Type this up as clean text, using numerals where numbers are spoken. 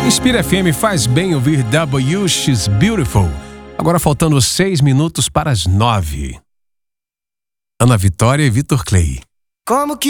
Inspira FM, faz bem ouvir W, She's Beautiful. Agora faltando 6 minutos para as 9. Ana Vitória e Vitor Clay. Como que